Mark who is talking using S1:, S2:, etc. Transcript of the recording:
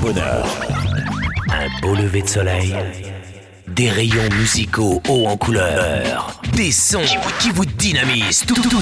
S1: bonheur. Un beau lever de soleil, des rayons musicaux hauts en couleur, des sons qui vous dynamisent toute